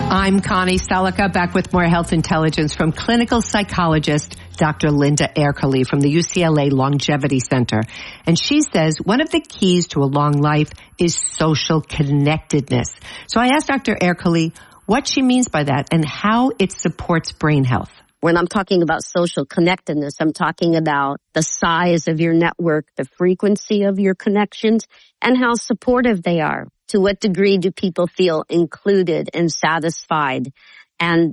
I'm Connie Selica, back with more health intelligence from clinical psychologist Dr. Linda Ercole from the UCLA Longevity Center. And she says one of the keys to a long life is social connectedness. So I asked Dr. Ercole what she means by that and how it supports brain health. When I'm talking about social connectedness, I'm talking about the size of your network, the frequency of your connections, and how supportive they are. To what degree do people feel included and satisfied? And